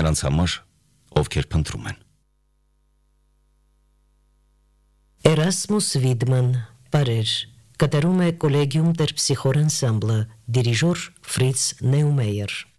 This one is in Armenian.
նրանց համար, ովքեր փնտրում են։ Էրասմուս Վիդման, Պարեր, կատարում է Կոլեգիում տեր Պսիխոր անսամբլը, դիրիժոր Ֆրից Նեումեյեր։